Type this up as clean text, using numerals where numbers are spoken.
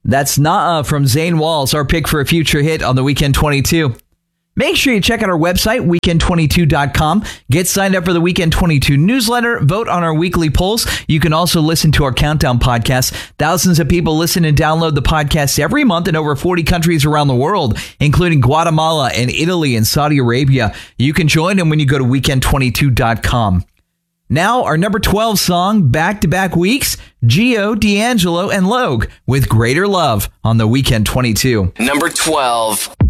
That's Nah from Zane Walls, our pick for a future hit on the Weekend 22. Make sure you check out our website, weekend22.com. Get signed up for the Weekend 22 newsletter. Vote on our weekly polls. You can also listen to our Countdown podcast. Thousands of people listen and download the podcast every month in over 40 countries around the world, including Guatemala and Italy and Saudi Arabia. You can join them when you go to weekend22.com. Now, our number 12 song, back-to-back weeks, Gio, D'Angelo, and Logue with Greater Love on the Weekend 22. Number 12.